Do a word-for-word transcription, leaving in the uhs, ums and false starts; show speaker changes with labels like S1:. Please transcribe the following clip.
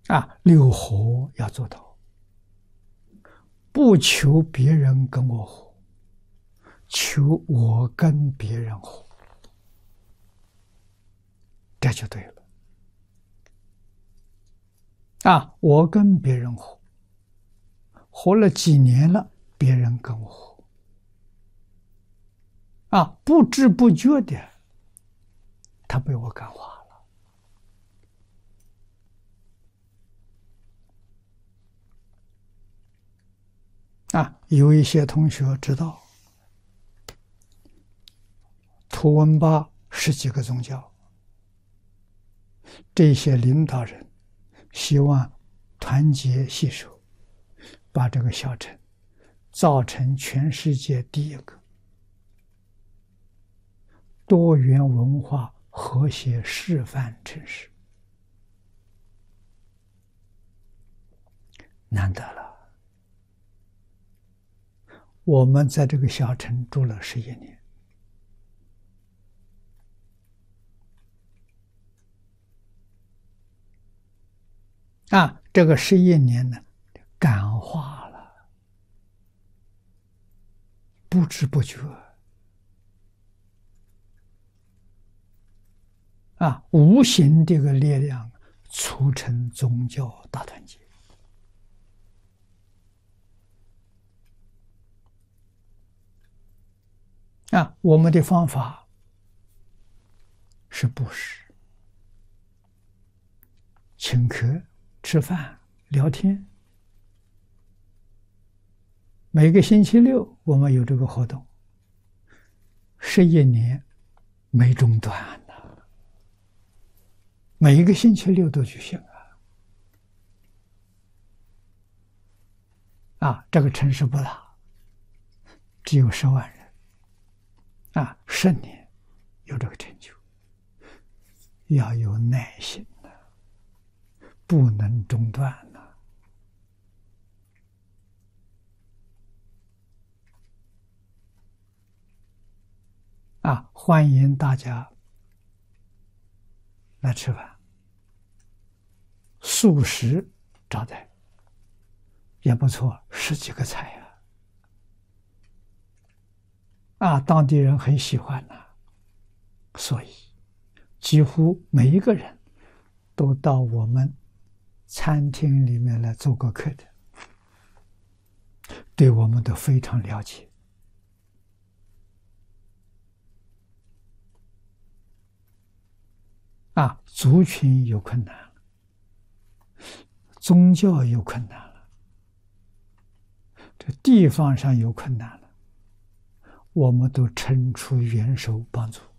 S1: 啊，六和要做到，不求别人跟我和，求我跟别人和，这就对了。啊，我跟别人和，活了几年了，别人跟我和，啊，不知不觉的，他被我感化了。啊，有一些同学知道，图文巴十几个宗教，这些领导人希望团结携手，把这个小城造成全世界第一个多元文化和谐示范城市，难得了。我们在这个小城住了十一年，啊，这个十一年呢，感化了，不知不觉，啊，无形这个力量促成宗教大团结。啊，我们的方法是布施、请客、吃饭、聊天。每个星期六我们有这个活动，十一年没中断了，每一个星期六都举行啊！啊，这个城市不大，只有十万人。啊，十年有这个成就，要有耐心的，不能中断了。啊，欢迎大家来吃饭，素食招待也不错，十几个菜呀。啊，当地人很喜欢呢、啊，所以几乎每一个人都到我们餐厅里面来做过客的，对我们都非常了解。啊，族群有困难了，宗教有困难了，这地方上有困难了，我们都伸出援手帮助。